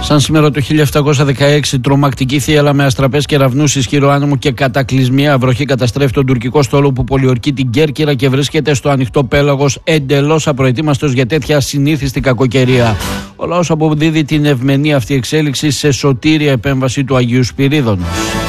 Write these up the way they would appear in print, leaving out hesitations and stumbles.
Σαν σήμερα το 1716, τρομακτική θύελλα με αστραπές κεραυνούς, ισχυρό άνεμο και κατακλυσμία βροχή καταστρέφει τον τουρκικό στόλο που πολιορκεί την Κέρκυρα και βρίσκεται στο ανοιχτό πέλαγος, εντελώς απροετοίμαστος για τέτοια ασυνήθιστη κακοκαιρία. Ο λαός αποδίδει την ευμενή αυτή εξέλιξη σε σωτήρια επέμβαση του Αγίου Σπυρίδωνος.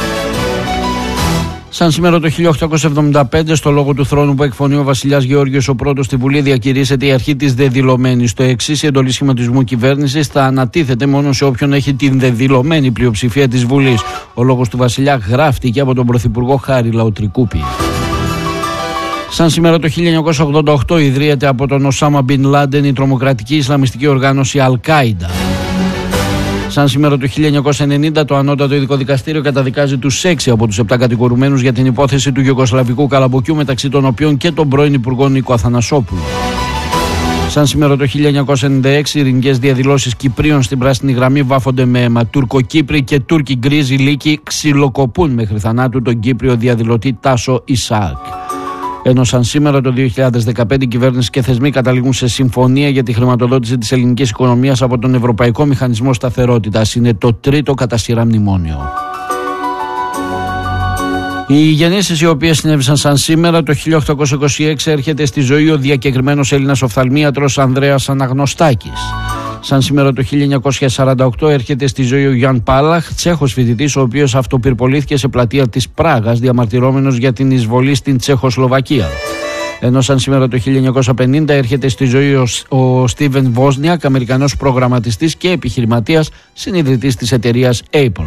Σαν σήμερα το 1875, στο λόγο του θρόνου που εκφωνεί ο βασιλιάς Γεώργιος ο πρώτος στη Βουλή, διακηρύσσεται η αρχή της δεδηλωμένης. Το εξής, η εντολή σχηματισμού κυβέρνησης θα ανατίθεται μόνο σε όποιον έχει την δεδηλωμένη πλειοψηφία της Βουλής. Ο λόγος του βασιλιά γράφτηκε από τον πρωθυπουργό Χάρη Λαοτρικούπη. Σαν σήμερα το 1988, ιδρύεται από τον Οσάμα Μπιν Λάντεν η τρομοκρατική ισλαμιστική οργάνωση Αλ-Κάιντα. Σαν σήμερα το 1990, το Ανώτατο Ειδικό Δικαστήριο καταδικάζει τους 6 από τους 7 κατηγορουμένους για την υπόθεση του Ιουγκοσλαβικού καλαμποκιού, μεταξύ των οποίων και τον πρώην Υπουργό Νίκο Αθανασόπουλο. Σαν σήμερα το 1996, οι ειρηνικές διαδηλώσεις Κυπρίων στην πράσινη γραμμή βάφονται με αίμα. Τουρκοκύπροι και Τούρκοι γκρίζοι λύκοι ξυλοκοπούν μέχρι θανάτου τον Κύπριο διαδηλωτή Τάσο Ισαάκ. Ενώ σαν σήμερα το 2015 η κυβέρνηση και θεσμοί καταλήγουν σε συμφωνία για τη χρηματοδότηση της ελληνικής οικονομίας από τον Ευρωπαϊκό Μηχανισμό Σταθερότητας. Είναι το τρίτο κατά σειρά μνημόνιο. Οι γεννήσεις οι οποίες συνέβησαν σαν σήμερα, το 1826 έρχεται στη ζωή ο διακεκριμένος Έλληνας οφθαλμίατρος Ανδρέας Αναγνωστάκης. Σαν σήμερα το 1948 έρχεται στη ζωή ο Γιάν Πάλαχ, Τσέχος φοιτητής, ο οποίος αυτοπυρπολήθηκε σε πλατεία της Πράγας διαμαρτυρόμενος για την εισβολή στην Τσεχοσλοβακία. Ενώ σαν σήμερα το 1950 έρχεται στη ζωή ο Στίβεν Βόσνιακ, Αμερικανός προγραμματιστής και επιχειρηματίας, συνειδητής της εταιρείας Apple.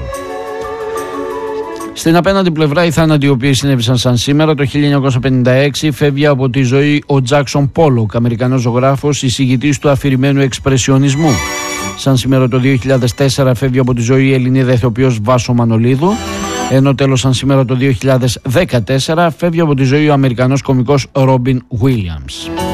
Στην απέναντι πλευρά, οι θάνατοι οι οποίοι συνέβησαν σαν σήμερα, το 1956 φεύγει από τη ζωή ο Τζάκσον Πόλοκ, Αμερικανός ζωγράφος, εισηγητής του αφηρημένου εξπρεσιονισμού. Σαν σήμερα το 2004 φεύγει από τη ζωή η Ελληνίδα ηθοποιός Βάσο Μανολίδου. Ενώ τέλος σαν σήμερα το 2014 φεύγει από τη ζωή ο Αμερικανός κωμικός Ρόμπιν Γουίλιαμς.